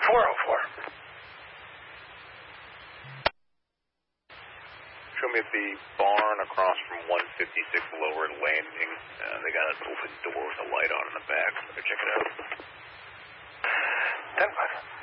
404. Show me the barn across from 156 Lower Landing. They got an open door with a light on in the back. Let me check it out. 10-5.